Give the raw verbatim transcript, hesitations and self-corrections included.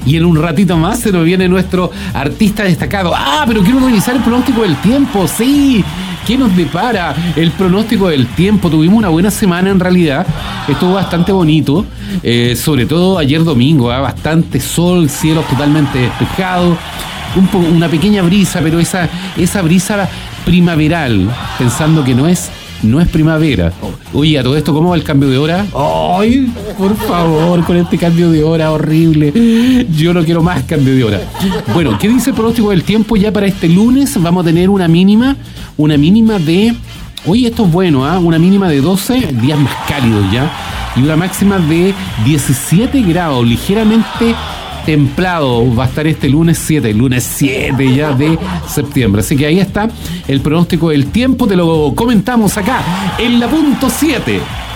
Y en un ratito más se nos viene nuestro artista destacado. Ah, pero quiero revisar el pronóstico del tiempo. Sí, ¿qué nos depara el pronóstico del tiempo? Tuvimos una buena semana en realidad. Estuvo bastante bonito. Eh, sobre todo ayer domingo. ¿eh? Bastante sol, cielos totalmente despejados. Un po- una pequeña brisa, pero esa, esa brisa primaveral. Pensando que no es... No es primavera. Oye, a todo esto, ¿cómo va el cambio de hora? ¡Ay, por favor, con este cambio de hora horrible! Yo no quiero más cambio de hora. Bueno, ¿qué dice el pronóstico del tiempo ya para este lunes? Vamos a tener una mínima, una mínima de... Oye, esto es bueno, ¿ah? ¿eh? Una mínima de doce, días más cálidos ya. Y una máxima de diecisiete grados, ligeramente... templado va a estar este lunes siete, lunes siete ya de septiembre. Así que ahí está el pronóstico del tiempo, te lo comentamos acá en la punto siete.